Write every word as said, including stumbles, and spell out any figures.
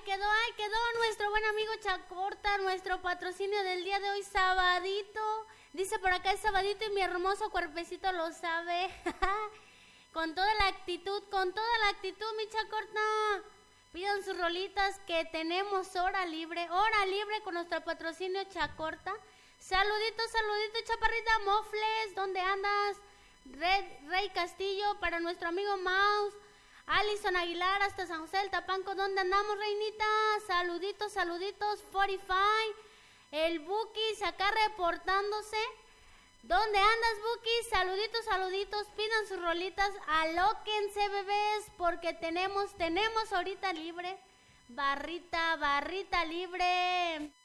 quedó, ahí quedó nuestro buen amigo Chacorta, nuestro patrocinio del día de hoy, sabadito. Dice por acá, es sabadito y mi hermoso cuerpecito lo sabe. Con toda la actitud, con toda la actitud, mi Chacorta. Pidan sus rolitas que tenemos hora libre, hora libre con nuestro patrocinio Chacorta. Saluditos, saluditos, chaparrita Mofles, ¿dónde andas? Red, Rey Castillo, para nuestro amigo Mouse. Alison Aguilar, hasta San José del Tapanco, ¿dónde andamos, reinita? Saluditos, saluditos, cuarenta y cinco. El Bukis acá reportándose. ¿Dónde andas, Bukis? Saluditos, saluditos, pidan sus rolitas, alóquense, bebés, porque tenemos, tenemos ahorita libre. Barrita, barrita libre.